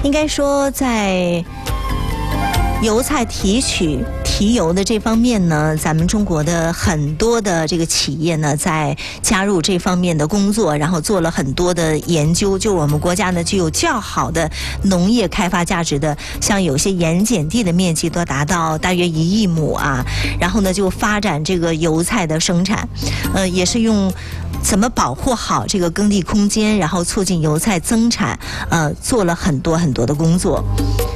应该说在油菜提取提油的这方面呢，咱们中国的很多的这个企业呢，在加入这方面的工作，然后做了很多的研究。就我们国家呢，具有较好的农业开发价值的，像有些盐碱地的面积都达到大约1亿亩啊。然后呢，就发展这个油菜的生产，也是用怎么保护好这个耕地空间，然后促进油菜增产，做了很多很多的工作。